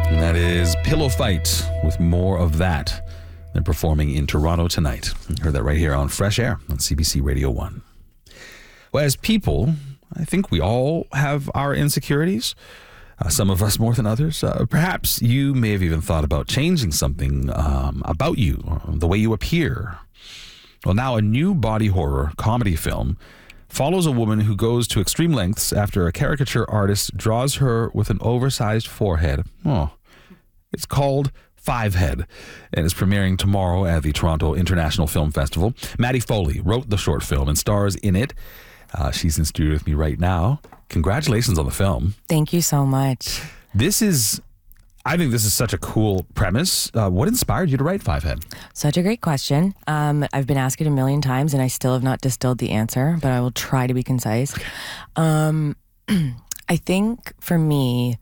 And that is Pillow Fight with More of That. They're performing in Toronto tonight. You heard that right here on Fresh Air on CBC Radio 1. Well, as people, I think we all have our insecurities. Some of us more than others. Perhaps you may have even thought about changing something about you, or the way you appear. Well, now a new body horror comedy film follows a woman who goes to extreme lengths after a caricature artist draws her with an oversized forehead. Oh, it's called Five Head and is premiering tomorrow at the Toronto International Film Festival. Maddie Foley wrote the short film and stars in it. She's in studio with me right now. Congratulations on the film. Thank you so much. I think this is such a cool premise. What inspired you to write Five Head? Such a great question. I've been asked it a million times and I still have not distilled the answer, but I will try to be concise. I think for me,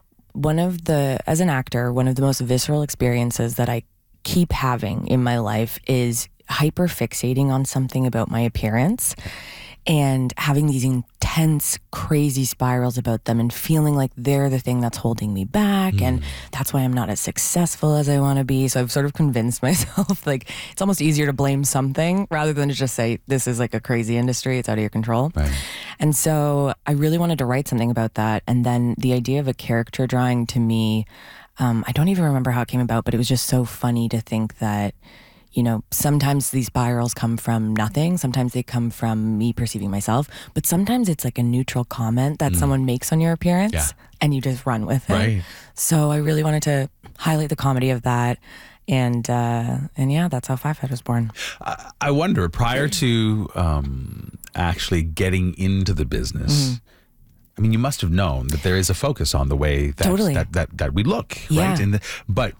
as an actor, one of the most visceral experiences that I keep having in my life is hyper fixating on something about my appearance and having these intense, crazy spirals about them and feeling like they're the thing that's holding me back. And that's why I'm not as successful as I want to be. So I've sort of convinced myself, like, it's almost easier to blame something rather than to just say, this is like a crazy industry. It's out of your control. Right. And so I really wanted to write something about that. And then the idea of a character drawing to me, I don't even remember how it came about, but it was just so funny to think that, you know, sometimes these spirals come from nothing. Sometimes they come from me perceiving myself. But sometimes it's like a neutral comment that someone makes on your appearance and you just run with it. Right. So I really wanted to highlight the comedy of that. And yeah, that's how Five Head was born. I wonder, prior to actually getting into the business, I mean, you must have known that there is a focus on the way that, that we look, Yeah. right? But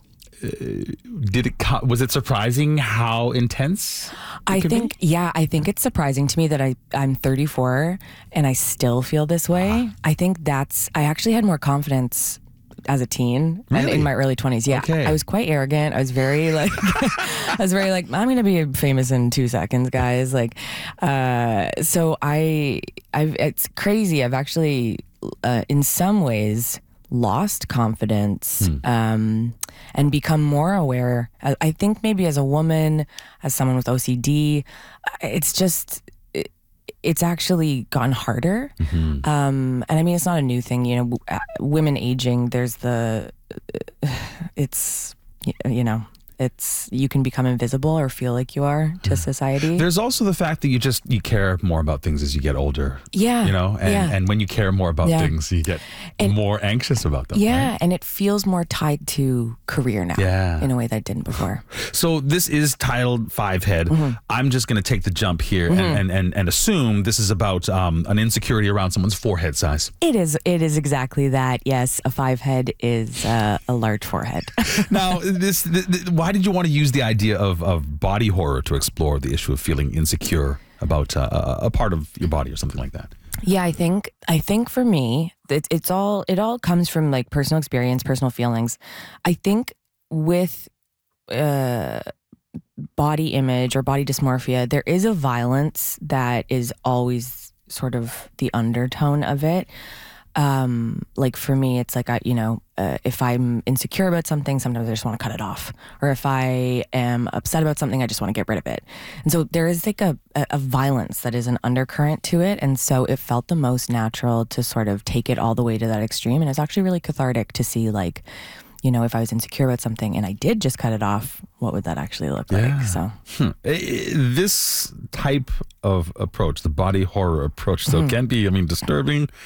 was it surprising how intense I think it's surprising to me that I'm 34 and I still feel this way. I think I actually had more confidence as a teen and in my early 20s. Yeah. Okay. I was quite arrogant. I was very like, I'm going to be famous in 2 seconds, guys. Like, so it's crazy. I've actually, in some ways, lost confidence and become more aware. I think maybe as a woman, as someone with OCD, it's actually gotten harder. And I mean, it's not a new thing, you know, women aging, you can become invisible or feel like you are to society. There's also the fact that you care more about things as you get older. Yeah. You know, and when you care more about things, you get more anxious about them. Yeah. Right? And it feels more tied to career now in a way that it didn't before. So this is titled Five Head. I'm just going to take the jump here and assume this is about an insecurity around someone's forehead size. It is exactly that. Yes. A five head is a large forehead. Now, why did you want to use the idea of body horror to explore the issue of feeling insecure about a part of your body or something like that? Yeah, I think for me, it all comes from like personal experience, personal feelings. I think with body image or body dysmorphia, there is a violence that is always sort of the undertone of it. Like for me, it's like, if I'm insecure about something, sometimes I just want to cut it off. Or if I am upset about something, I just want to get rid of it. And so there is like a violence that is an undercurrent to it. And so it felt the most natural to sort of take it all the way to that extreme. And it's actually really cathartic to see, like, you know, if I was insecure about something and I did just cut it off, what would that actually look like? So this type of approach, the body horror approach, so it can be, disturbing,